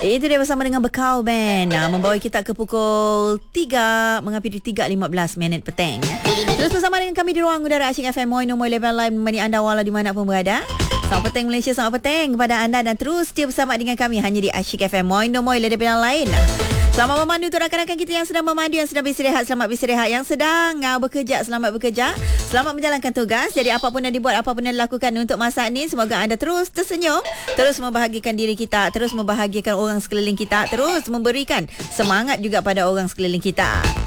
Itu dia bersama dengan Bekau Band. Membawa kita ke pukul 3, menghampiri 3.15 minit petang. Terus bersama dengan kami di ruang udara Asyik FM Moy Level Live menemani anda walau di mana pun berada. Selamat petang Malaysia, selamat petang kepada anda dan terus setia bersama dengan kami hanya di Asyik FM Moy Level Lain. Selamat memandu untuk rakan-rakan kita yang sedang memandu, yang sedang beristirahat, selamat beristirahat. Yang sedang bekerja, selamat bekerja. Selamat menjalankan tugas. Jadi apapun yang dibuat, apapun yang dilakukan untuk masa ini, semoga anda terus tersenyum, terus membahagiakan diri kita, terus membahagiakan orang sekeliling kita, terus memberikan semangat juga pada orang sekeliling kita.